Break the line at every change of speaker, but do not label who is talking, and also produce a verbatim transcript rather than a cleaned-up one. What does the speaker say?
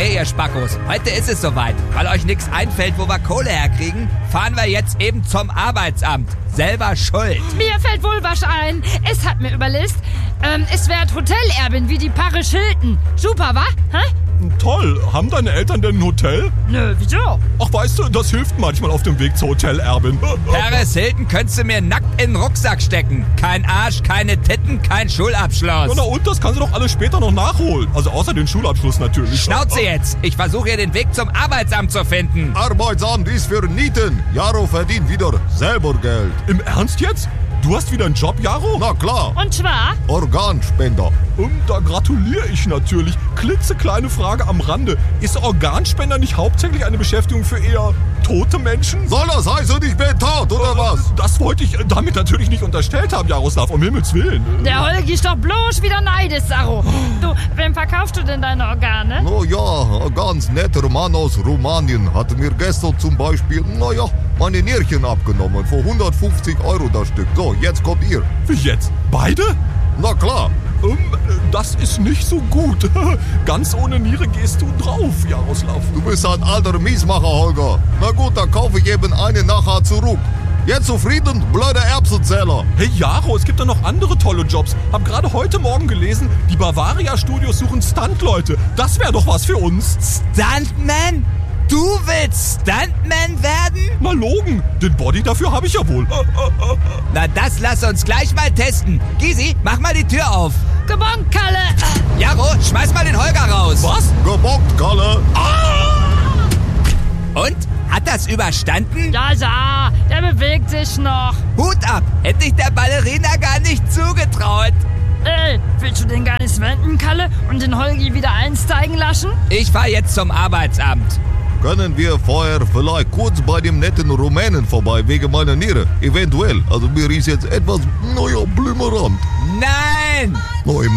Okay, ihr Spackos, heute ist es soweit. Weil euch nichts einfällt, wo wir Kohle herkriegen, fahren wir jetzt eben zum Arbeitsamt. Selber schuld.
Mir fällt wohl was ein. Es hat mir überlist, ähm, es wird Hotelerbin wie die Paare Schilden. Super, wa? Hä?
Toll. Haben deine Eltern denn ein Hotel?
Nö, wieso?
Ach, weißt du, das hilft manchmal auf dem Weg zur Hotelerbin.
Paris Hilton könntest du mir nackt in den Rucksack stecken. Kein Arsch, keine Titten, kein Schulabschluss.
Ja, na und, das kann sie doch alles später noch nachholen. Also außer den Schulabschluss natürlich.
Schnauze jetzt. Ich versuche hier den Weg zum Arbeitsamt zu finden.
Arbeitsamt ist für Nieten. Jaro verdient wieder selber Geld.
Im Ernst jetzt? Du hast wieder einen Job, Jaro?
Na klar.
Und zwar?
Organspender.
Und da gratuliere ich natürlich. Klitzekleine Frage am Rande. Ist Organspender nicht hauptsächlich eine Beschäftigung für eher tote Menschen?
Soll das heißen, ich bin tot, oder was?
Das wollte ich damit natürlich nicht unterstellt haben, Jaroslav, um Himmels Willen.
Der Holgi ist doch bloß wieder neidisch, Saro. Du, wem verkaufst du denn deine Organe?
No ja, ein ganz netter Mann aus Rumänien hat mir gestern zum Beispiel, naja, meine Nierchen abgenommen. Für hundertfünfzig Euro das Stück. So, jetzt kommt ihr.
Wie jetzt? Beide?
Na klar.
Ähm, das ist nicht so gut. Ganz ohne Niere gehst du drauf, Jaroslav.
Du bist ein alter Miesmacher, Holger. Na gut, dann kaufe ich eben eine nachher zurück. Jetzt zufrieden, blöder Erbsenzähler.
Hey Jaro, es gibt da noch andere tolle Jobs. Hab gerade heute Morgen gelesen, die Bavaria Studios suchen Stuntleute. Das wäre doch was für uns.
Stuntman? Du willst Stuntman werden?
Na Logen, den Body dafür habe ich ja wohl.
Na, das lass uns gleich mal testen. Gysi, mach mal die Tür auf.
Gebonkt, Kalle.
Jaro, schmeiß mal den Holger raus.
Was?
Gebockt, Kalle.
Und? Hat das überstanden?
Ja, ja, der bewegt sich noch.
Hut ab, hätte ich der Ballerina gar nicht zugetraut.
Ey, willst du den gar nicht wenden, Kalle, und den Holgi wieder einsteigen lassen?
Ich fahr jetzt zum Arbeitsamt.
Können wir vorher vielleicht kurz bei dem netten Rumänen vorbei, wegen meiner Niere? Eventuell. Also mir ist jetzt etwas, naja, blümerant.
Nein!
No, im